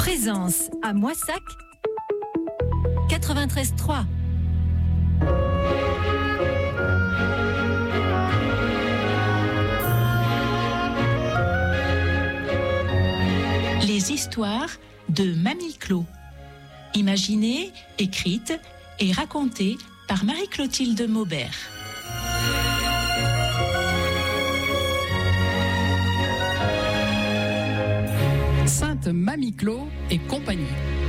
Présence à Moissac 93.3. Les histoires de Mamie Clo. Imaginées, écrites et racontées par Marie-Clotilde Maubert. Sainte Mamie Clo et compagnie.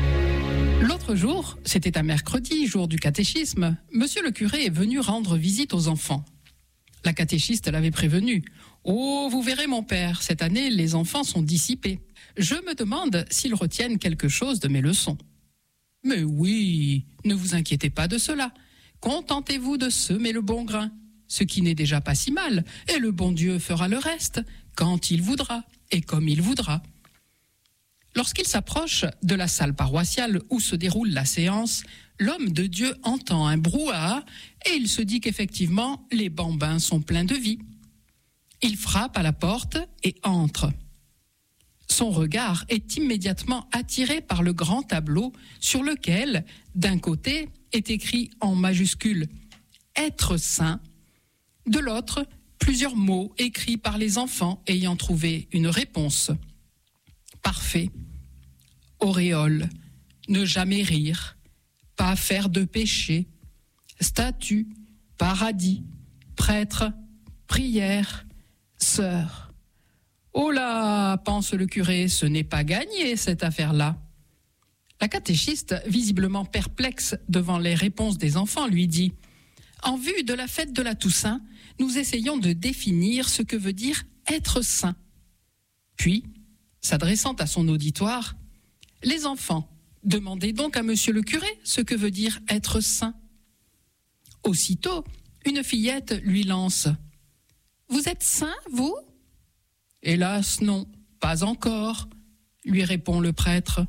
L'autre jour, c'était un mercredi, jour du catéchisme, monsieur le curé est venu rendre visite aux enfants. La catéchiste l'avait prévenu. « Oh, vous verrez mon père, cette année, les enfants sont dissipés. Je me demande s'ils retiennent quelque chose de mes leçons. » « Mais oui, ne vous inquiétez pas de cela. Contentez-vous de semer le bon grain, ce qui n'est déjà pas si mal, et le bon Dieu fera le reste, quand il voudra et comme il voudra. » Lorsqu'il s'approche de la salle paroissiale où se déroule la séance, l'homme de Dieu entend un brouhaha et il se dit qu'effectivement, les bambins sont pleins de vie. Il frappe à la porte et entre. Son regard est immédiatement attiré par le grand tableau sur lequel, d'un côté, est écrit en majuscule « Être saint », de l'autre, plusieurs mots écrits par les enfants ayant trouvé une réponse. Parfait, auréole, ne jamais rire, pas faire de péché, statue, paradis, prêtre, prière, sœur. Oh là, pense le curé, ce n'est pas gagné cette affaire-là. La catéchiste, visiblement perplexe devant les réponses des enfants, lui dit « En vue de la fête de la Toussaint, nous essayons de définir ce que veut dire être saint. » Puis, s'adressant à son auditoire, « Les enfants, demandez donc à monsieur le curé ce que veut dire être saint. » Aussitôt, une fillette lui lance « Vous êtes saint, vous ?» « Hélas, non, pas encore, » lui répond le prêtre.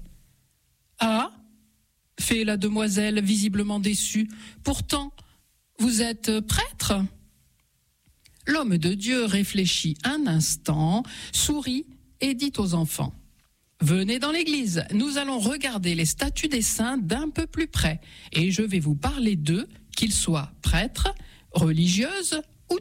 « Ah » fait la demoiselle visiblement déçue. « Pourtant, vous êtes prêtre ?» L'homme de Dieu réfléchit un instant, sourit et dit aux enfants « Venez dans l'église, nous allons regarder les statues des saints d'un peu plus près et je vais vous parler d'eux, qu'ils soient prêtres, religieuses ou non. »